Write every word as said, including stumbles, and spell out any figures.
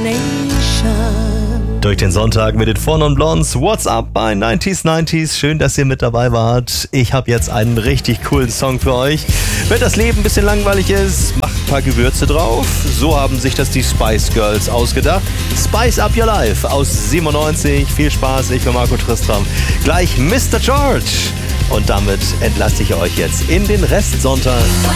Durch den Sonntag mit den Four Non Blondes. What's up bei neunziger neunziger? Schön, dass ihr mit dabei wart. Ich habe jetzt einen richtig coolen Song für euch. Wenn das Leben ein bisschen langweilig ist, macht ein paar Gewürze drauf. So haben sich das die Spice Girls ausgedacht. Spice Up Your Life aus siebenundneunzig. Viel Spaß, ich bin Marco Tristram. Gleich Mister George. Und damit entlasse ich euch jetzt in den Restsonntag.